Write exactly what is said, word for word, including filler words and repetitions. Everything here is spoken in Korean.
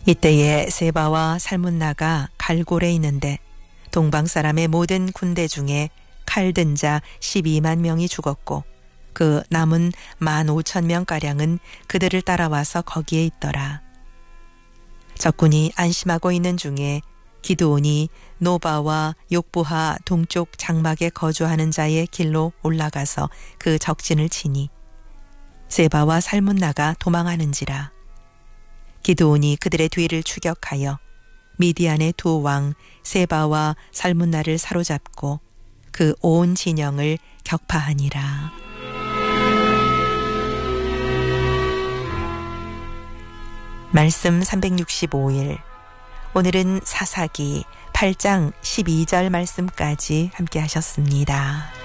이때에 세바와 살문나가 갈골에 있는데 동방 사람의 모든 군대 중에 칼든 자 십이만 명이 죽었고 그 남은 만 오천 명가량은 그들을 따라와서 거기에 있더라. 적군이 안심하고 있는 중에 기드온이 노바와 욕부하 동쪽 장막에 거주하는 자의 길로 올라가서 그 적진을 치니 세바와 살문나가 도망하는지라. 기드온이 그들의 뒤를 추격하여 미디안의 두 왕 세바와 살문나를 사로잡고 그 온 진영을 격파하니라. 말씀 삼백육십오 일. 오늘은 사사기 팔 장 십이 절 말씀까지 함께 하셨습니다.